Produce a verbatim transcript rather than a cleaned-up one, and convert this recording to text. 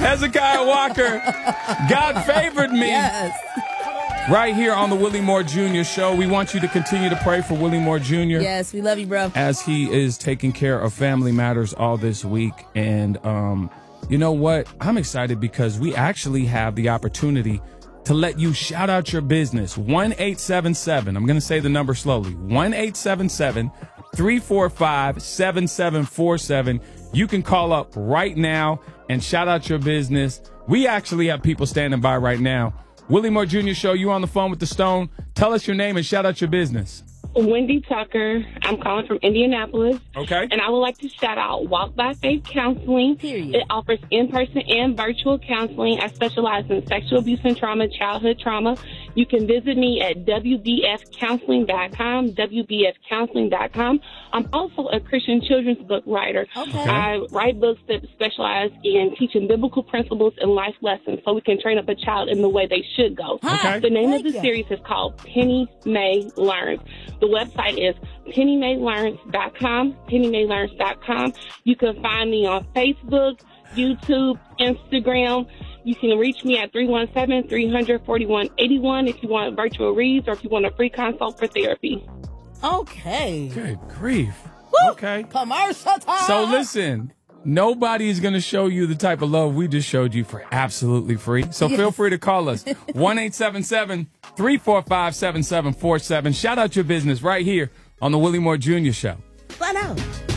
Hezekiah Walker, God favored me. Yes. Right here on the Willie Moore Junior Show. We want you to continue to pray for Willie Moore Junior Yes, we love you, bro. As he is taking care of family matters all this week. And um, you know what? I'm excited because we actually have the opportunity to let you shout out your business. one eight seven seven, I'm going to say the number slowly, one eight seven seven, three four five, seven seven four seven. You can call up right now and shout out your business. We actually have people standing by right now. Willie Moore Junior Show, you on the phone with the Stone. Tell us your name and shout out your business. Wendy Tucker. I'm calling from Indianapolis. Okay. And I would like to shout out Walk by Faith Counseling. Period. It offers in-person and virtual counseling. I specialize in sexual abuse and trauma, childhood trauma. You can visit me at w b f counseling dot com, w b f counseling dot com. I'm also a Christian children's book writer. Okay. I write books that specialize in teaching biblical principles and life lessons so we can train up a child in the way they should go. Okay. The name Thank of the you. series is called Penny May Learns. The website is penny may learns dot com, penny may learns dot com. You can find me on Facebook, YouTube, Instagram. You can reach me at three one seven, three hundred, forty-one eighty-one if you want virtual reads or if you want a free consult for therapy. Okay. Good grief. Woo! Okay. Commercial time. So listen, nobody's going to show you the type of love we just showed you for absolutely free. So Yes. feel free to call us, one eight seven seven, three four five, seven seven four seven. Shout out your business right here on the Willie Moore Junior Show. Flat out.